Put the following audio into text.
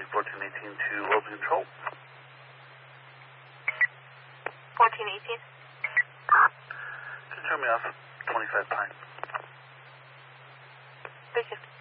1418 to local control. 1418. Just turn me off 25 Pine. Thank you.